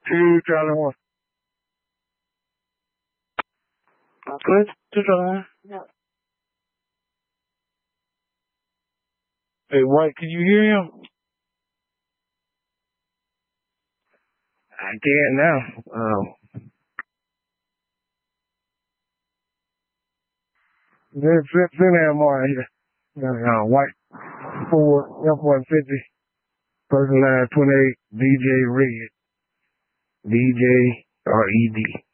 2 Charlie 1. Good. 2 Charlie 1. Yeah. Hey, White, can you hear him? I can't now. Send that more here. White 4 F-150. Person line 28 DJ Red. DJ R-E-D.